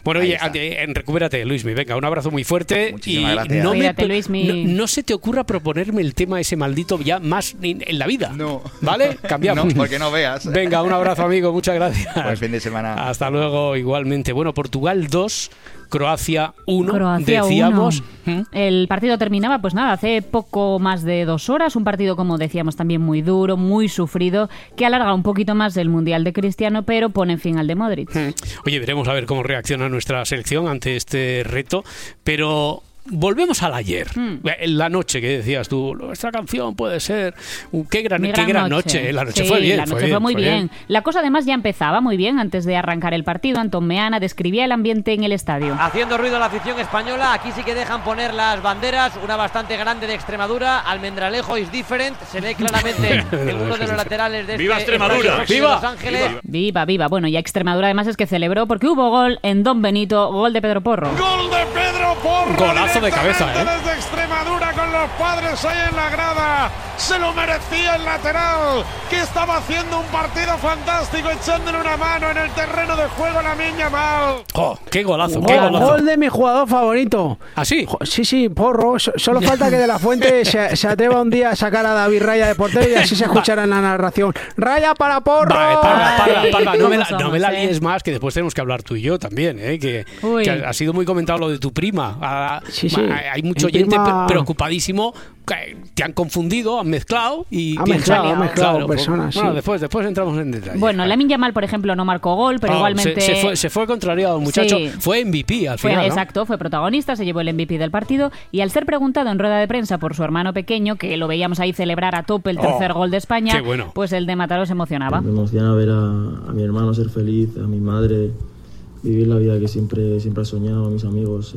Bueno, oye, recupérate, Luismi. Venga, un abrazo muy fuerte. Muchísimas y gracias. Cuídate, Luismi. no se te ocurra proponerme el tema ese maldito ya más en la vida. No. ¿Vale? Cambiamos. No, porque no veas. Venga, un abrazo, amigo. Muchas gracias. Buen fin de semana. Hasta luego, igualmente. Bueno, Portugal 2, Croacia 1, Croacia decíamos. 1. El partido terminaba, pues nada, hace poco más de 2 horas. Un partido, como decíamos, también muy duro, muy sufrido, que alarga un poquito más el Mundial de Cristiano, pero pone fin al de Modric. Oye, veremos a ver cómo reacciona nuestra selección ante este reto, pero... Volvemos al ayer, la noche que decías tú, nuestra canción puede ser, qué gran noche. La noche fue bien. La noche fue muy bien. La cosa además ya empezaba muy bien. Antes de arrancar el partido, Antón Meana describía el ambiente en el estadio. Haciendo ruido la afición española, aquí sí que dejan poner las banderas, una bastante grande de Extremadura, Almendralejo is different, se lee claramente en uno de los laterales de ¡Viva Extremadura! ¡Viva! Los Ángeles. Viva. Bueno, ya Extremadura además es que celebró porque hubo gol en Don Benito, gol de Pedro Porro. ¡Gol de Pedro Porro! Golazo de cabeza, Desde Extremadura con los padres ahí en la grada. Se lo merecía el lateral, que estaba haciendo un partido fantástico, echándole una mano en el terreno de juego a Lamine Yamal. ¡Oh, qué golazo! Gol de mi jugador favorito. ¿Ah, sí? Sí, Porro. Solo falta que De la Fuente se atreva un día a sacar a David Raya de portero y así se escuchará en la narración. ¡Raya para Porro! Vale, parga. No me la somos, líes más, que después tenemos que hablar tú y yo también, que ha sido muy comentado lo de tu prima. Sí. Hay mucho oyente preocupadísimo. Te han confundido, han mezclado y ha mezclado personas. Bueno, después entramos en detalle. Bueno, Lamine Yamal, por ejemplo, no marcó gol, pero igualmente se fue contrariado el muchacho. Sí. Fue MVP al final, ¿no? Exacto, fue protagonista, se llevó el MVP del partido y al ser preguntado en rueda de prensa por su hermano pequeño, que lo veíamos ahí celebrar a tope el tercer gol de España, bueno. pues el de Mataró se emocionaba. Me emociona ver a mi hermano ser feliz, a mi madre vivir la vida que siempre he soñado, a mis amigos.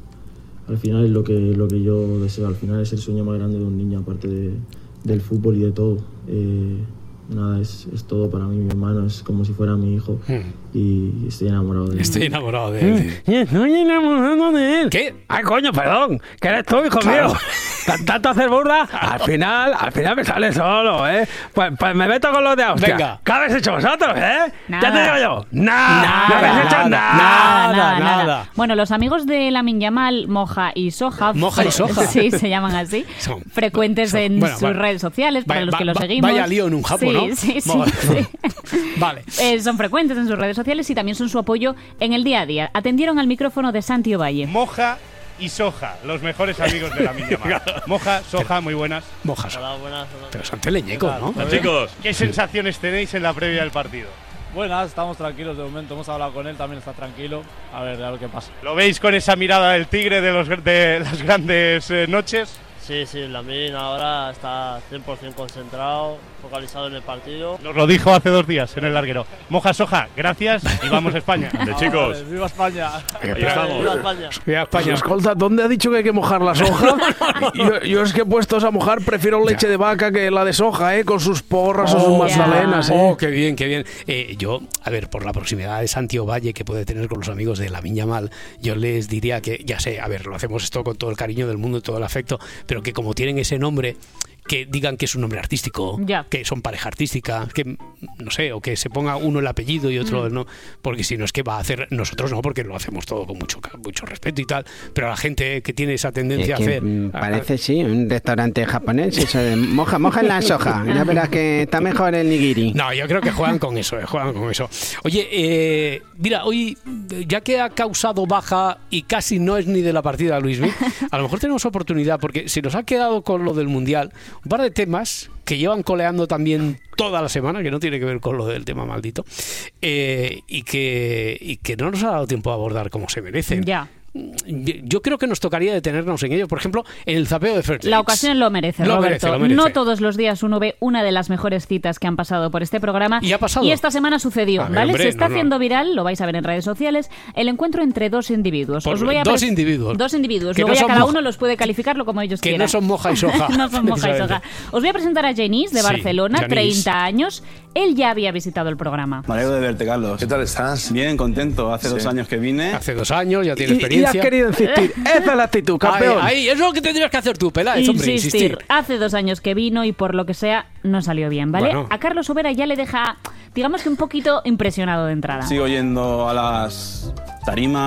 Al final es lo que yo deseo, al final es el sueño más grande de un niño, aparte del fútbol y de todo. Nada, es todo para mí, mi hermano es como si fuera mi hijo y estoy enamorado de él. Estoy enamorado de él. Estoy enamorado de él. ¿Qué? Ay, coño, perdón, que eres tú, hijo mío. Tanto hacer burda, al final me sale solo, Pues me meto con los de Austria. Venga. ¿Qué habéis hecho vosotros, Nada. Ya te digo yo. Nada. No habéis hecho Nada. Bueno, los amigos de Lamine Yamal, Moja y Soja. Sí, se llaman así. Frecuentes en sus redes sociales, para los que lo seguimos. Vaya lío en un japo, ¿no? Sí. Vale. Son frecuentes en sus redes sociales y también son su apoyo en el día a día. Atendieron al micrófono de Santi Ovalle. Moja y Soja, los mejores amigos de Lamine Yamal. Moja, Soja, muy buenas. Mojas. Hola, buenas. Pero son teleñecos, ¿no? Hola, chicos. ¿Qué sensaciones tenéis en la previa del partido? Buenas, estamos tranquilos de momento, hemos hablado con él, también está tranquilo, a ver qué pasa. ¿Lo veis con esa mirada del tigre de las grandes noches? Sí, Lamine ahora está 100% concentrado, focalizado en el partido. Nos lo dijo hace 2 días en el larguero. Moja, Soja, gracias y vamos a España. De chicos. Vale, ¡viva España! Ahí estamos. ¡Viva España! Escolta, ¿dónde ha dicho que hay que mojar la soja? Yo es que puestos a mojar prefiero leche de vaca que la de soja, con sus porras o sus magdalenas. Oh, qué bien. Yo, a ver, por la proximidad de Santi Ovalle que puede tener con los amigos de Lamine Yamal, yo les diría que, ya sé, a ver, lo hacemos esto con todo el cariño del mundo y todo el afecto, pero que como tienen ese nombre, que digan que es un nombre artístico, que son pareja artística, que no sé, o que se ponga uno el apellido y otro no, porque si no es que va a hacer, nosotros no, porque lo hacemos todo con mucho respeto y tal, pero la gente que tiene esa tendencia a hacer... Parece, sí, un restaurante japonés, eso de moja en la soja, ya verás que está mejor el nigiri. No, yo creo que juegan con eso, Oye, mira, hoy, ya que ha causado baja y casi no es ni de la partida Luismi, a lo mejor tenemos oportunidad, porque se nos ha quedado con lo del Mundial un par de temas que llevan coleando también toda la semana, que no tiene que ver con lo del tema maldito, y que no nos ha dado tiempo a abordar como se merecen. Ya. Yo creo que nos tocaría detenernos en ello, por ejemplo, en el zapeo de Fair La ocasión lo merece, Roberto. No todos los días uno ve una de las mejores citas que han pasado por este programa. Y ha pasado. Y esta semana sucedió, ver, ¿vale? Hombre, se está haciendo viral, lo vais a ver en redes sociales, el encuentro entre dos individuos. Dos individuos. Que luego ya cada uno los puede calificarlo como ellos que quieran. No son Moja y Soja. No son Moja y Soja. Os voy a presentar a Genís de Barcelona, Genís. 30 años. Él ya había visitado el programa. Me alegro de verte, Carlos. ¿Qué tal estás? Bien, contento. Hace 2 años que vine. Hace 2 años, ya tiene experiencia. Y has querido insistir. Esa es la actitud, campeón. Ahí, es lo que tendrías que hacer tú, Peláez, hombre, insistir. Hace 2 años que vino y por lo que sea no salió bien, ¿vale? Bueno. A Carlos Sobera ya le deja, digamos que un poquito impresionado de entrada. Sigo yendo a las tarimas.